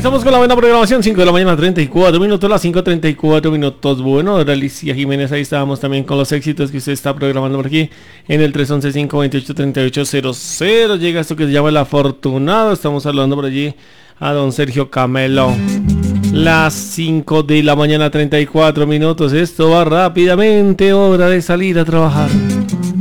Estamos con la buena programación, 5 de la mañana, 34 minutos, las 5:34 minutos. Bueno, Alicia Jiménez, ahí estábamos también con los éxitos que usted está programando por aquí en el 311-528-3800. Llega esto que se llama El Afortunado. Estamos hablando por allí a don Sergio Camelo. Las 5 de la mañana, 34 minutos. Esto va rápidamente, hora de salir a trabajar.